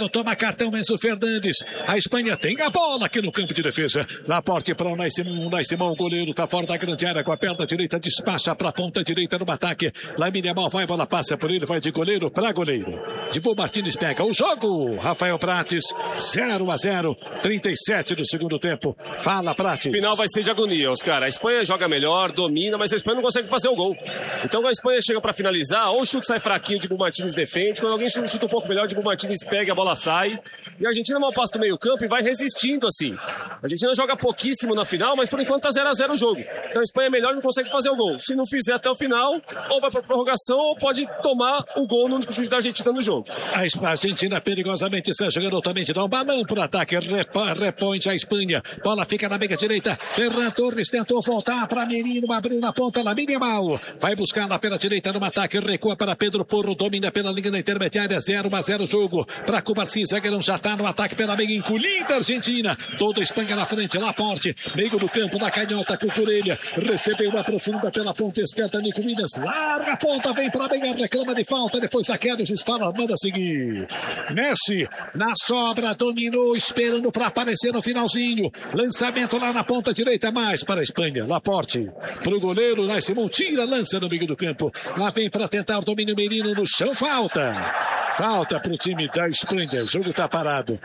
0, toma cartão Enzo Fernandes. A Espanha tem a bola aqui no campo de defesa. Laporte para o Unai Simão, o goleiro tá fora da grande área com a perna direita, despacha para a ponta direita no ataque. Lamine Yamal vai, bola passa por ele, vai de goleiro para goleiro. Dibu Martins pega o jogo. Rafael Prates, 0-0, 37 do segundo tempo. Fala, Prates. O final vai ser de agonia, Oscar. A Espanha joga melhor, domina, mas a Espanha não consegue fazer o gol. Então quando a Espanha chega para finalizar, ou o chute sai fraquinho, Dibu Martins defende. Quando alguém chuta um pouco melhor, Dibu Martins pega, a bola sai. E a Argentina mal passa do meio campo e vai resistindo assim. A Argentina joga pouquíssimo na final, mas por enquanto tá 0-0 o jogo. Então a Espanha é melhor e não consegue fazer o gol. Se não fizer até o final, ou vai pra prorrogação, ou pode tomar o gol no único chute da Argentina no jogo. A Argentina perigosamente está jogando altamente, dá um balão pro ataque, repõe a Espanha. Bola fica na meia direita. Ferran Torres tentou voltar para Merino, abriu na ponta, Lamine Yamal. Vai buscar lá pela direita no ataque, recua para Pedro Porro, domina pela linha da intermediária, 0-0 o jogo. Para Cubarsi, zagueirão já tá no ataque pela meia, encolhida a Argentina. Toda a Espanha na frente, Laporte, meio do campo, na canhota, Cucurella. Recebeu uma profunda pela ponta esquerda, Nico Williams. Larga a ponta, vem para a meia, reclama de falta, depois a queda, o juiz fala, manda seguir. Messi, na sobra, dominou, esperando para aparecer no finalzinho. Lançamento lá na ponta direita, mais para a Espanha. Laporte, pro goleiro, Unai Simão, tira, lança no meio do campo. Lá vem para tentar o domínio, Merino no chão, falta. Falta para o time da Espanha, o jogo está parado.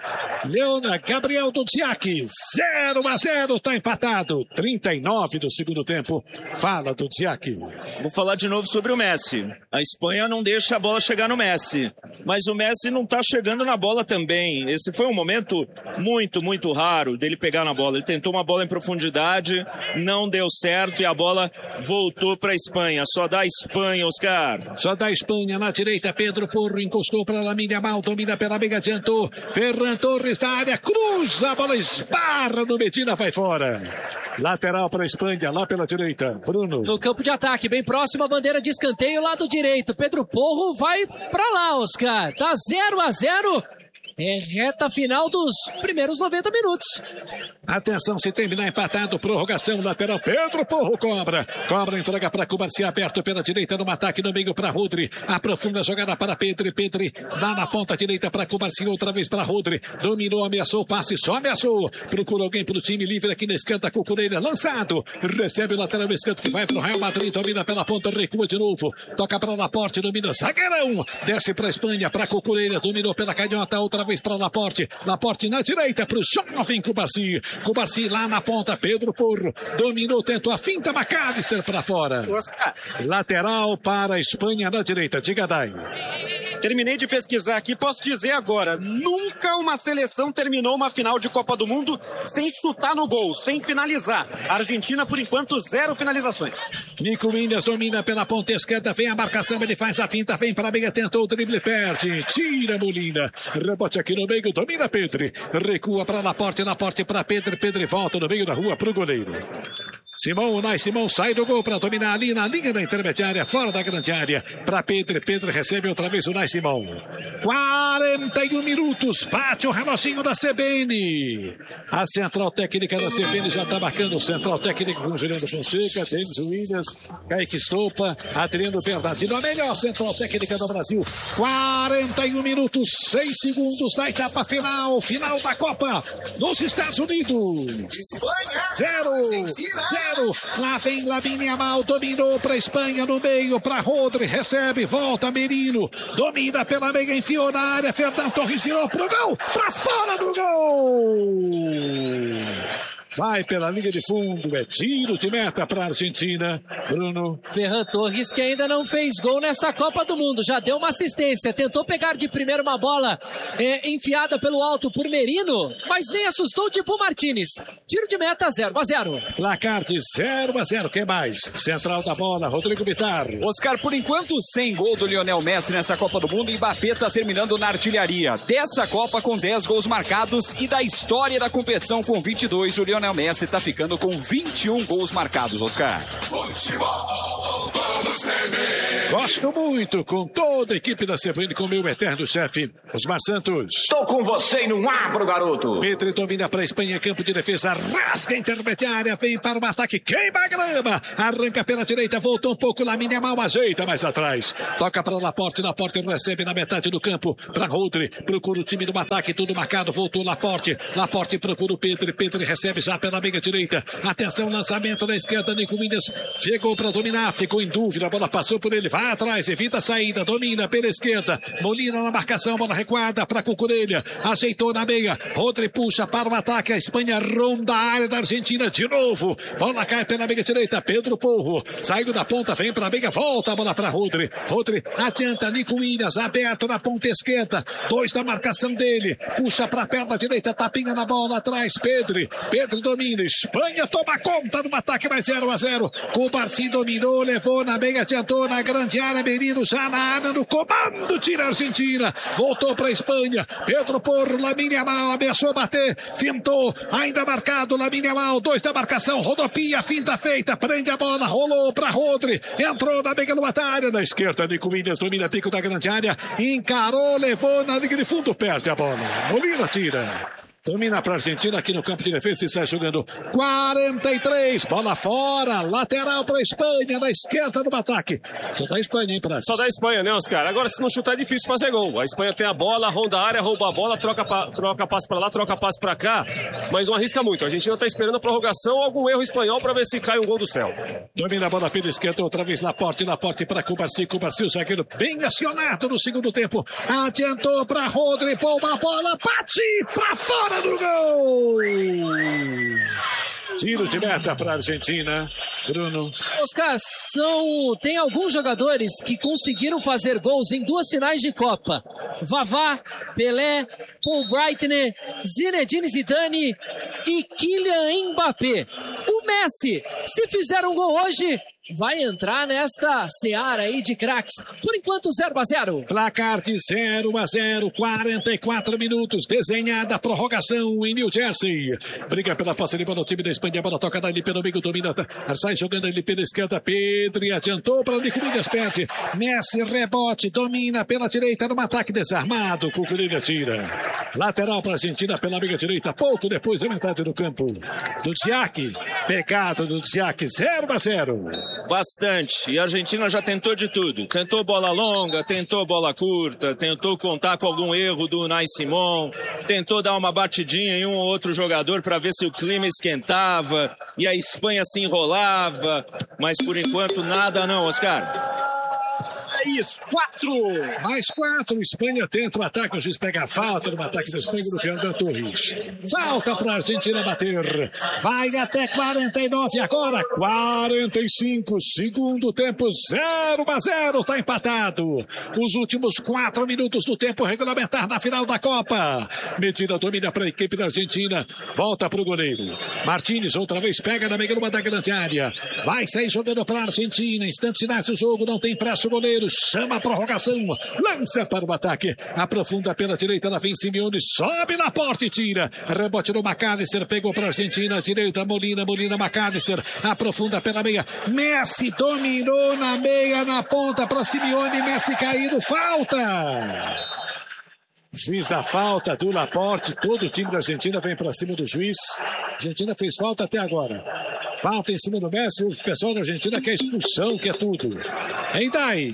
Gabriel Dudziak, 0-0, está empatado. 39 do segundo tempo. Fala, Dudziak. Vou falar de novo sobre o Messi. A Espanha não deixa a bola chegar no Messi, mas o Messi não está chegando na bola também. Esse foi um momento muito raro dele pegar na bola. Ele tentou uma bola em profundidade, não deu certo e a bola voltou para a Espanha. Só dá Espanha, Oscar. Só dá Espanha na direita. Pedro Porro encostou para Lamine Yamal, domina pela meia, adiantou. Ferran Torres da área, cruza, a bola esbarra no Medina, vai fora. Lateral para a Espanha, lá pela direita. Bruno. No campo de ataque, bem próximo à bandeira de escanteio, lado direito. Pedro Porro vai para lá, Oscar. Tá 0-0. É reta final dos primeiros 90 minutos. Atenção, se terminar empatado, prorrogação, lateral, Pedro Porro cobra, entrega para Cubarsi, aberto pela direita, no ataque no meio para Rodri, aprofunda a jogada para Pedri, dá na ponta direita para Cubarsi, outra vez para Rodri, dominou, ameaçou, passe, só ameaçou, procura alguém para o time livre aqui na esquerda, Cucurella, lançado, recebe o lateral esquerdo que vai para o Real Madrid, domina pela ponta, recua de novo, toca para Laporte, domina, zagueirão, desce para a Espanha, para Cucurella, dominou pela canhota, outra vez para Laporte na direita para o jovem Cubarsi lá na ponta, Pedro Porro dominou, tentou a finta, McAllister para fora. Lateral para a Espanha na direita, diga Dai. Terminei de pesquisar aqui, posso dizer agora, nunca uma seleção terminou uma final de Copa do Mundo sem chutar no gol, sem finalizar. A Argentina, por enquanto, 0 finalizações. Nico Williams domina pela ponta esquerda, vem a marcação, ele faz a finta, vem para a meia, tentou o drible, perde, tira Molina, rebote aqui no meio, domina Pedri, recua para Laporte para Pedri volta no meio da rua para o goleiro. Unai Simão sai do gol para dominar ali na linha da intermediária, fora da grande área, para Pedri recebe outra vez o Unai Simão. 41 minutos, bate o reloginho da CBN. A central técnica da CBN já está marcando, o central técnico com Juliano Fonseca, James Williams, Kaique Stolpa, Adriano Bernardino, a melhor central técnica do Brasil. 41 minutos, 6 segundos da etapa final da Copa nos Estados Unidos. 0-0. Lá vem Lamine Yamal, dominou para a Espanha no meio, para Rodri, recebe, volta Merino, domina pela meia, enfiou na área, Ferran Torres virou pro gol, para fora do gol! Vai pela linha de fundo, é tiro de meta para a Argentina. Bruno. Ferran Torres, que ainda não fez gol nessa Copa do Mundo, já deu uma assistência, tentou pegar de primeiro uma bola enfiada pelo alto por Merino, mas nem assustou o Dibu Martins. Tiro de meta, 0-0. Placar de 0-0, quem mais? Central da bola, Rodrigo Bittar. Oscar, por enquanto, sem gol do Lionel Messi nessa Copa do Mundo, Mbappé está terminando na artilharia dessa Copa com 10 gols marcados e da história da competição com 22, o Lionel Messi está ficando com 21 gols marcados, Oscar. Gosto muito, com toda a equipe da CBN, com meu eterno chefe, Osmar Santos. Tô com você e não abro, garoto. Pedro domina para a Espanha, campo de defesa, rasga a intermediária, vem para o ataque, queima a grama, arranca pela direita, voltou um pouco, Lamine Yamal ajeita mais atrás, toca para Laporte recebe na metade do campo, para Rodri, procura o time do ataque, tudo marcado, voltou Laporte procura o Pedro recebe já pela meia direita, atenção, lançamento na esquerda, Nico Williams chegou para dominar, ficou em dúvida, a bola passou por ele, vai atrás, evita a saída, domina pela esquerda, Molina na marcação, bola recuada para Cucurella, ajeitou na meia, Rodri puxa para o ataque, a Espanha ronda a área da Argentina de novo, bola cai pela meia direita, Pedro Porro, saiu da ponta, vem para a meia, volta a bola para Rodri adianta, Nico Williams, aberto na ponta esquerda, 2 da marcação dele, puxa para a perna direita, tapinha na bola atrás, Pedro domina, Espanha toma conta no ataque, mais 0-0, Cubarsí dominou, levou na meia, adiantou na grande área, Merino já na área, no comando, tira a Argentina, voltou para a Espanha, Pedro Porro, Lamine Yamal, ameaçou bater, fintou, ainda marcado, Lamine Yamal, 2 da marcação, rodopia, finta feita, prende a bola, rolou para Rodri, entrou na meia numa área, na esquerda, Nico Williams domina pico da grande área, encarou, levou na linha de fundo, perde a bola, Molina tira. Domina para a Argentina aqui no campo de defesa e sai jogando 43, bola fora, lateral para a Espanha, na esquerda do ataque. Só da Espanha, hein, Praça? Só da Espanha, né, Oscar? Agora, se não chutar, é difícil fazer gol. A Espanha tem a bola, ronda a área, rouba a bola, troca passe para lá, troca passe para cá, mas não arrisca muito. A Argentina está esperando a prorrogação, algum erro espanhol para ver se cai um gol do céu. Domina a bola pela esquerda, outra vez Laporte para Cubarsí, o zagueiro bem acionado no segundo tempo, adiantou para Rodri, pô, uma bola, bate para fora do gol! Tiro de meta para a Argentina. Bruno. Oscar, tem alguns jogadores que conseguiram fazer gols em 2 finais de Copa. Vavá, Pelé, Paul Breitner, Zinedine Zidane e Kylian Mbappé. O Messi, se fizer um gol hoje, vai entrar nesta seara aí de craques. Por enquanto, 0-0. Placar de 0-0, 44 minutos. Desenhada a prorrogação em New Jersey. Briga pela posse de bola, o time da Espanha. A bola toca ali pelo meio, domina. Sai jogando ali pela esquerda. Pedro adiantou para Nico Williams, perde. Messi, rebote, domina pela direita no ataque desarmado. Cucurella tira. Lateral para a Argentina pela meia direita. Pouco depois da metade do campo. Do Dziak. Pegado do Dziak. 0-0. Bastante. E a Argentina já tentou de tudo. Tentou bola longa, tentou bola curta, tentou contar com algum erro do Unai Simón, tentou dar uma batidinha em um ou outro jogador para ver se o clima esquentava e a Espanha se enrolava. Mas por enquanto nada não, Oscar. Isso, 4. Mais 4, Espanha tenta o ataque, o juiz pega a falta no ataque da Espanha do Fernando Torres. Falta para a Argentina bater. Vai até 49 agora, 45, segundo tempo, 0-0, está empatado. Os últimos 4 minutos do tempo regulamentar na final da Copa. Medina domina para a equipe da Argentina, volta para o goleiro. Martínez outra vez pega na meia da grande área. Vai sair jogando para a Argentina, instantes finais do jogo, não tem pressa o goleiro. Chama a prorrogação, lança para o ataque, aprofunda pela direita, lá vem Simeone, sobe na porta e tira, rebote no McAllister, pegou para a Argentina, direita, Molina, McAllister, aprofunda pela meia, Messi dominou na meia, na ponta para Simeone, Messi caído, falta! Juiz da falta do Laporte, todo o time da Argentina vem para cima do juiz. A Argentina fez falta até agora. Falta em cima do Messi, o pessoal da Argentina quer expulsão, quer tudo. Ainda aí.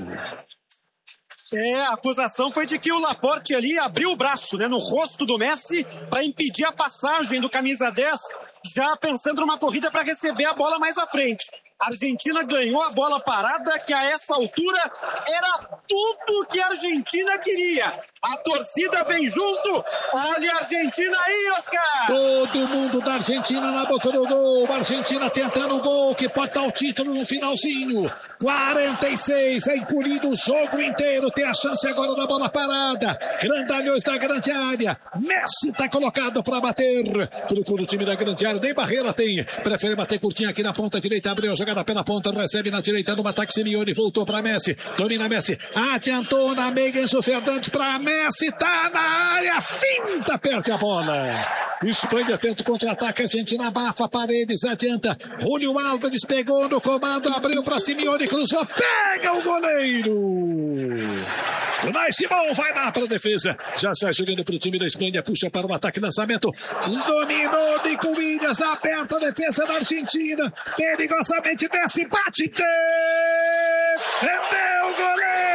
A acusação foi de que o Laporte ali abriu o braço, né, no rosto do Messi para impedir a passagem do camisa 10, já pensando numa corrida para receber a bola mais à frente. A Argentina ganhou a bola parada, que a essa altura era tudo que a Argentina queria. A torcida vem junto. Olha a Argentina aí, Oscar! Todo mundo da Argentina na boca do gol. A Argentina tentando o gol, que pode dar o título no finalzinho. 46, é encolhido o jogo inteiro. Tem a chance agora da bola parada. Grandalhões da grande área. Messi está colocado para bater. Procura o time da grande área. Nem barreira tem. Prefere bater curtinho aqui na ponta direita. Abriu a jogada pela ponta. Recebe na direita no ataque. Simeone voltou para Messi. Domina Messi. Adiantou na meia. Enzo Fernandes para Messi. Tá na área. Finta. Perde a bola. Espanha tenta o contra-ataque, a Argentina abafa, Paredes adianta. Julio Álvares pegou no comando, abriu para Simeone, cruzou, pega o goleiro. Unai Simão vai lá para a defesa. Já sai jogando para o time da Espanha, puxa para o ataque, lançamento. Dominou Nico Williams, aperta a defesa da Argentina. Perigosamente desce, bate, defendeu o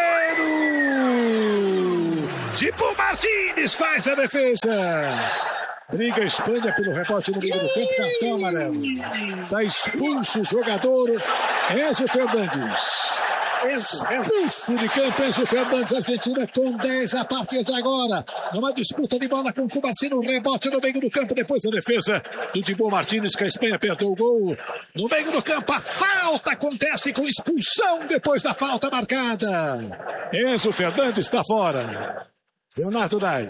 goleiro. Dibu Martínez faz a defesa. Briga a Espanha pelo rebote no meio do campo, cartão amarelo. Está expulso o jogador Enzo Fernandes. Expulso de campo, Enzo Fernandes, Argentina com 10 a partir de agora. Numa disputa de bola com o Cubarsi no rebote no meio do campo, depois da defesa do Dibu Martínez, que a Espanha perdeu o gol. No meio do campo, a falta acontece com expulsão depois da falta marcada. Enzo Fernandes está fora. Leonardo Dai.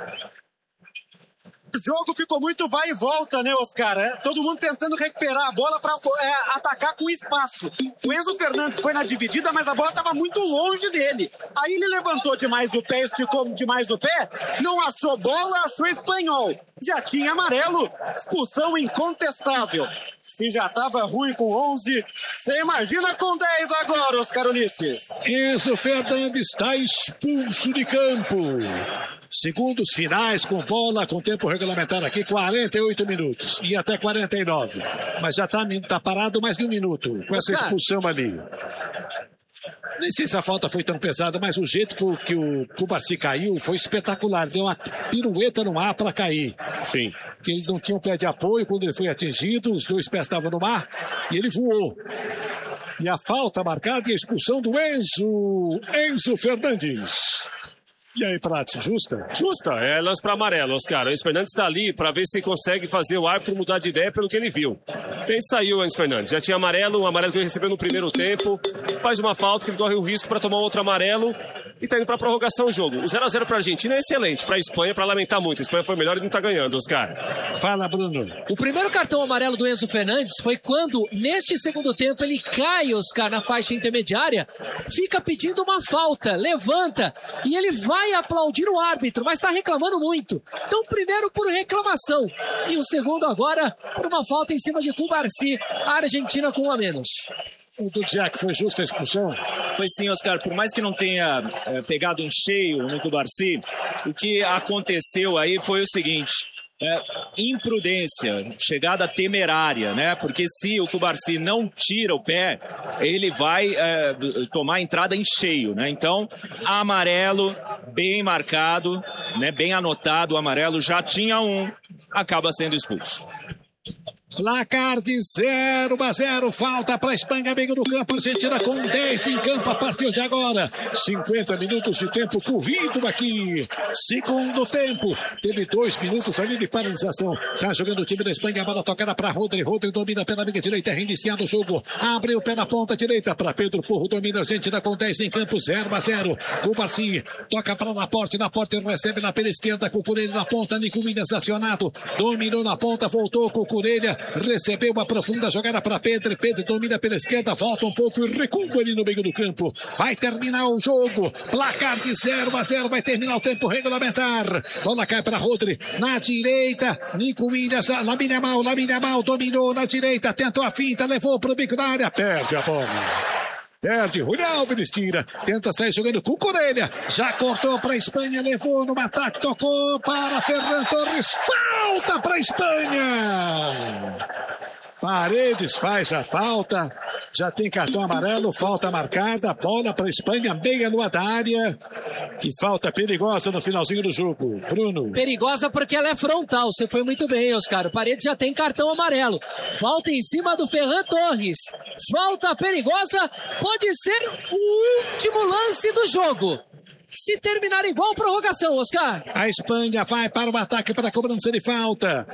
O jogo ficou muito vai e volta, né, Oscar? Todo mundo tentando recuperar a bola para atacar com espaço. O Enzo Fernandes foi na dividida, mas a bola estava muito longe dele. Aí ele levantou demais o pé, esticou demais o pé, não achou bola, achou espanhol. Já tinha amarelo, expulsão incontestável. Se já estava ruim com 11, você imagina com 10 agora, Oscar Ulisses. Enzo Fernandes está expulso de campo. Segundos finais com bola, com tempo regulamentar aqui, 48 minutos. E até 49. Mas já tá parado mais de um minuto com essa expulsão ali. Nem sei se a falta foi tão pesada, mas o jeito que o Cubarsi caiu foi espetacular. Deu uma pirueta no ar para cair. Sim. Que ele não tinha um pé de apoio quando ele foi atingido, os dois pés estavam no mar e ele voou. E a falta marcada e a expulsão do Enzo Fernandes. E aí, Prats, justa? Justa, é lance para amarelo, Oscar. O Enzo Fernandes está ali para ver se consegue fazer o árbitro mudar de ideia pelo que ele viu. Tem saiu o Enzo Fernandes. Já tinha amarelo, o amarelo que ele recebeu no primeiro tempo. Faz uma falta que ele corre o risco para tomar outro amarelo. E tá indo pra prorrogação o jogo. O 0-0 pra Argentina é excelente. Pra Espanha, pra lamentar muito. A Espanha foi melhor e não tá ganhando, Oscar. Fala, Bruno. O primeiro cartão amarelo do Enzo Fernandes foi quando, neste segundo tempo, ele cai, Oscar, na faixa intermediária, fica pedindo uma falta, levanta, e ele vai aplaudir o árbitro, mas tá reclamando muito. Então, primeiro por reclamação, e o segundo agora por uma falta em cima de Cubarsi, a Argentina com um a menos. O do Jack, foi justa a expulsão? Foi sim, Oscar. Por mais que não tenha pegado em cheio no Cubarsi, o que aconteceu aí foi o seguinte: imprudência, chegada temerária, né? Porque se o Cubarsi não tira o pé, ele vai tomar entrada em cheio, né? Então, amarelo, bem marcado, né? Bem anotado, o amarelo já tinha acaba sendo expulso. Placar de 0-0, falta para a Espanha, meio do campo, Argentina com 10 em campo a partir de agora. 50 minutos de tempo corrido aqui. Segundo tempo, teve 2 minutos ali de paralisação. Está jogando o time da Espanha, a bola tocada para Rodri. Rodri domina pela meia direita, reiniciando o jogo. Abre o pé na ponta direita para Pedro Porro, domina a Argentina com 10 em campo, 0-0. Cubarsi toca para Laporte recebe na pela esquerda, Cucurella na ponta, Nico Williams acionado. Dominou na ponta, voltou Cucurella. Recebeu uma profunda jogada para Pedro. Pedro domina pela esquerda, volta um pouco e recua ali no meio do campo. Vai terminar o jogo. Placar de 0-0. Vai terminar o tempo regulamentar. Bola cai para Rodri. Na direita, Nico Williams. Lamine Yamal dominou na direita. Tentou a finta, levou para o bico da área. Perde a bola. Perde, Julio Álvares tira, tenta sair jogando Cucurella, já cortou para a Espanha, levou no ataque, tocou para Ferran Torres, falta para a Espanha. Paredes faz a falta, já tem cartão amarelo, falta marcada, bola para a Espanha, meia lua da área. Que falta perigosa no finalzinho do jogo. Bruno. Perigosa porque ela é frontal. Você foi muito bem, Oscar. O Paredes já tem cartão amarelo. Falta em cima do Ferran Torres. Falta perigosa. Pode ser o último lance do jogo. Se terminar igual prorrogação, Oscar. A Espanha vai para o ataque para a cobrança de falta.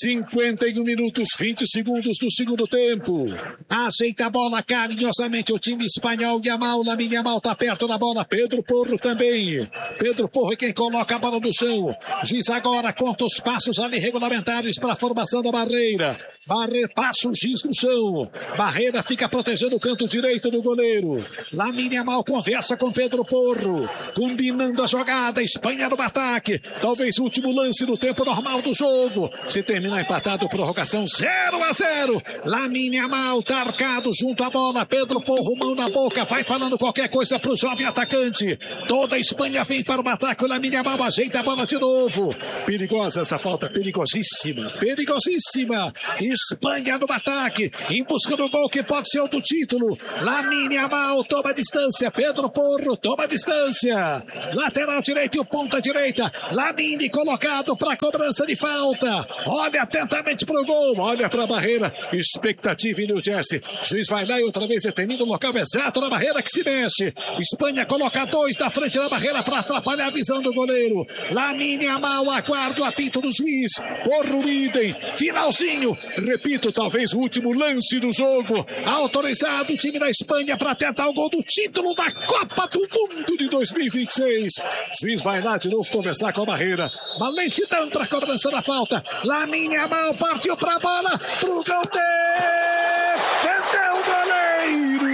51 minutos, 20 segundos do segundo tempo. Aceita a bola carinhosamente o time espanhol. Lamine Yamal está perto da bola. Pedro Porro também. Pedro Porro é quem coloca a bola no chão. Juiz agora conta os passos ali regulamentares para a formação da barreira. Passa o giz no chão. Barreira fica protegendo o canto direito do goleiro. Lamine Yamal conversa com Pedro Porro. Combinando a jogada. Espanha no ataque. Talvez o último lance do tempo normal do jogo. Se terminar empatado, prorrogação 0-0. Lamine Yamal tá arcado junto à bola. Pedro Porro, mão na boca. Vai falando qualquer coisa pro jovem atacante. Toda a Espanha vem para o ataque. O Lamine Yamal ajeita a bola de novo. Perigosa essa falta. Perigosíssima. Perigosíssima. Espanha no ataque, em busca do gol que pode ser o do título. Lamine Yamal toma distância. Pedro Porro toma distância. Lateral direito e o ponta direita. Lamine colocado para cobrança de falta. Olha atentamente pro gol. Olha para a barreira. Expectativa em New Jersey. Juiz vai lá e outra vez determina o local exato na barreira que se mexe. Espanha coloca 2 na frente da barreira para atrapalhar a visão do goleiro. Lamine Yamal aguarda o apito do juiz. Porro idem. Finalzinho. Repito, talvez o último lance do jogo. Autorizado o time da Espanha para tentar o gol do título da Copa do Mundo de 2026. Juiz vai lá de novo conversar com a barreira. Uma lentidão para a cobrança da falta. Lamine Yamal partiu para a bola. Pro gol. Defendeu o goleiro.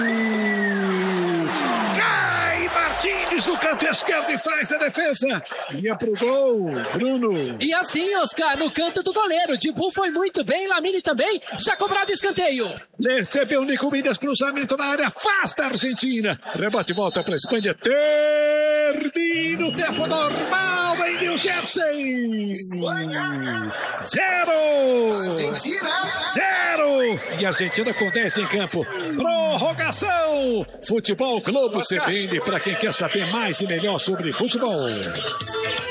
Cai Martins no canto esquerdo e faz a defesa. Ia pro gol, Bruno. E assim, Oscar, no canto do goleiro. Dibu foi muito bem, Lamine também. Já cobrado escanteio. Recebeu Nico Midas, cruzamento na área, afasta a Argentina. Rebote, volta para a Espanha. Termina o tempo normal em New Jersey. 0. E a Argentina com 10 em campo. Prorrogação. Futebol Globo CBN para quem quer saber mais e melhor sobre futebol.